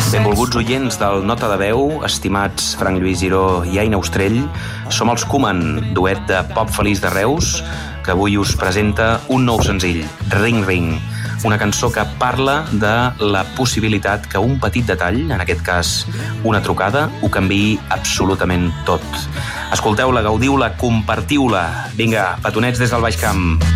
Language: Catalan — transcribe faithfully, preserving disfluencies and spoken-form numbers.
Benvolguts oients del Nota de Veu, estimats Frank Lluís Giró i Aina Ostrell, som els Koeman, duet de pop feliç de Reus, que avui us presenta un nou senzill, Ring Ring, una cançó que parla de la possibilitat que un petit detall, en aquest cas una trucada, ho canviï absolutament tot. Escolteu-la, gaudiu-la, compartiu-la. Vinga, petonets des del Baix Camp.